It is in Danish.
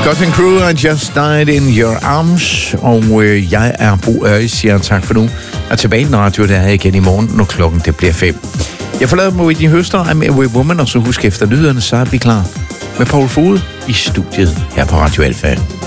Gotham Crew and Just Died in Your Arms. Og jeg er Bo Ørjes, siger tak for nu. Og tilbage i den radio, der er igen i morgen, når klokken det bliver 5. Jeg forlader mig Whitney Houston, I'm a Woman, og så husk efter lyderne, så er vi klar med Paul Fode i studiet her på Radio Alfa.